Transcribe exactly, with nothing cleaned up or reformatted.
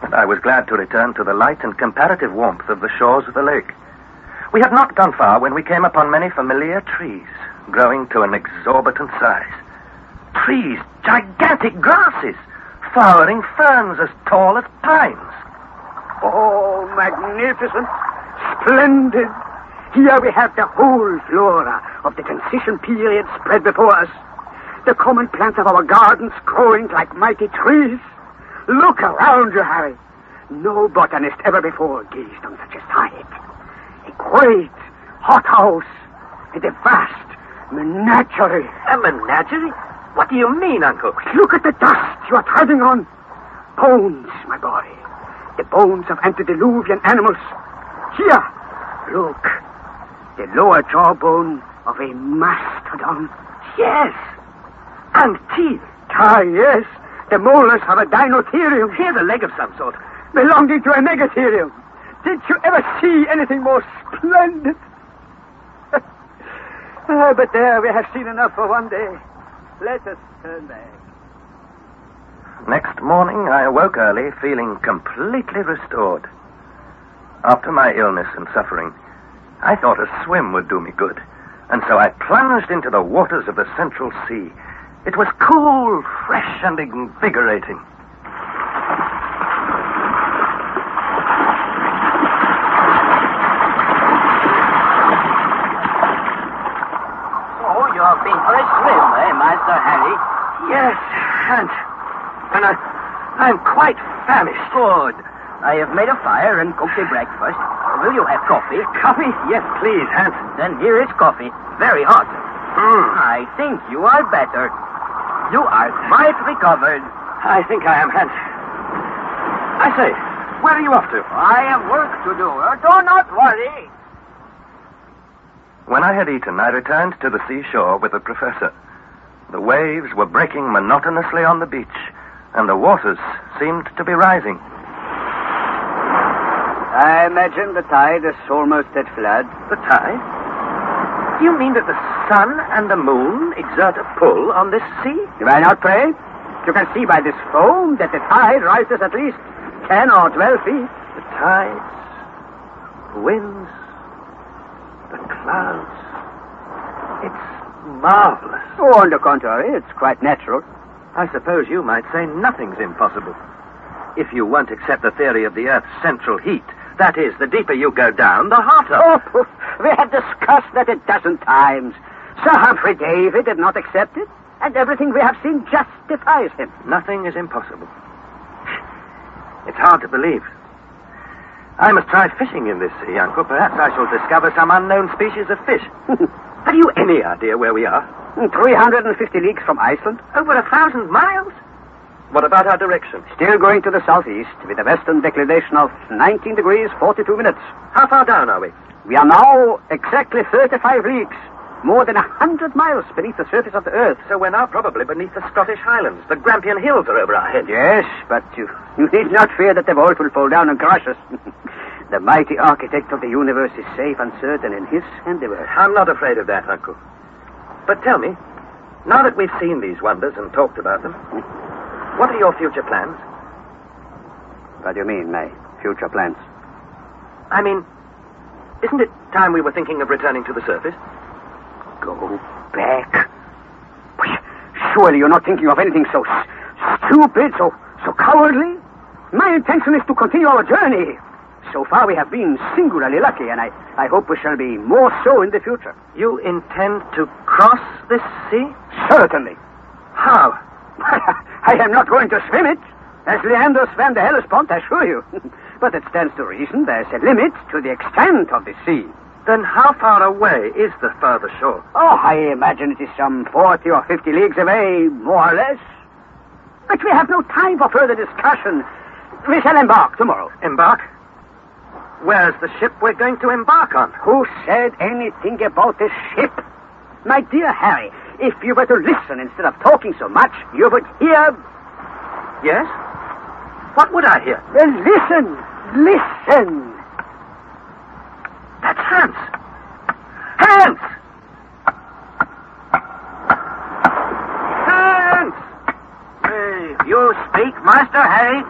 and I was glad to return to the light and comparative warmth of the shores of the lake. We had not gone far when we came upon many familiar trees, growing to an exorbitant size. Trees, gigantic grasses, flowering ferns as tall as pines. Oh, magnificent, splendid. Here we have the whole flora of the transition period spread before us. The common plants of our gardens growing like mighty trees. Look around you, Harry. No botanist ever before gazed on such a sight. A great hothouse and a vast menagerie. A menagerie? What do you mean, Uncle? Look at the dust you are treading on. Bones, my boy. The bones of antediluvian animals. Here, look. The lower jawbone of a mastodon. Yes. And teeth. Ah, yes. The molars of a dinotherium. Here's a leg of some sort. Belonging to a megatherium. Did you ever see anything more splendid? Ah, but there, we have seen enough for one day. Let us turn back. Next morning, I awoke early, feeling completely restored. After my illness and suffering, I thought a swim would do me good, and so I plunged into the waters of the Central Sea. It was cool, fresh, and invigorating. Oh, you've been for a swim, eh, Master Harry? Yes, and, and I, I'm quite famished. Good. I have made a fire and cooked a breakfast. Will you have coffee? Coffee? Yes, please, Hans. Then here is coffee. Very hot. Mm. I think you are better. You are quite recovered. I think I am, Hans. I say, where are you off to? I have work to do. Do not worry. When I had eaten, I returned to the seashore with the professor. The waves were breaking monotonously on the beach, and the waters seemed to be rising. I imagine the tide is almost at flood. The tide? Do you mean that the sun and the moon exert a pull on this sea? Why not, pray? You can see by this foam that the tide rises at least ten or twelve feet. The tides, the winds, the clouds. It's marvelous. Oh, on the contrary, it's quite natural. I suppose you might say nothing's impossible. If you won't accept the theory of the Earth's central heat, that is, the deeper you go down, the hotter. Oh, we have discussed that a dozen times. Sir Humphrey Davy did not accept it, and everything we have seen justifies him. Nothing is impossible. It's hard to believe. I must try fishing in this sea, Uncle. Perhaps I shall discover some unknown species of fish. Have you any idea where we are? three hundred fifty leagues from Iceland. Over a thousand miles? What about our direction? Still going to the southeast with a western declination of nineteen degrees, forty-two minutes. How far down are we? We are now exactly thirty-five leagues, more than a hundred miles beneath the surface of the earth. So we're now probably beneath the Scottish Highlands. The Grampian Hills are over our heads. Yes, but you, you need not fear that the vault will fall down and crush us. The mighty architect of the universe is safe and certain in his handiwork. I'm not afraid of that, Uncle. But tell me, now that we've seen these wonders and talked about them, what are your future plans? What do you mean, my future plans? I mean, isn't it time we were thinking of returning to the surface? Go back? Surely you're not thinking of anything so s- stupid, so, so cowardly? My intention is to continue our journey. So far we have been singularly lucky, and I, I hope we shall be more so in the future. You intend to cross this sea? Certainly. How? I am not going to swim it, as Leander swam the Hellespont, I assure you. But it stands to reason there's a limit to the extent of the sea. Then how far away is the further shore? Oh, I imagine it is some forty or fifty leagues away, more or less. But we have no time for further discussion. We shall embark tomorrow. Embark? Where's the ship we're going to embark on? Who said anything about the ship? My dear Harry, if you were to listen instead of talking so much, you would hear... Yes? What would I hear? Well, listen, listen. That's Hans. Hans! Hans! Hey, you speak, Master Harry?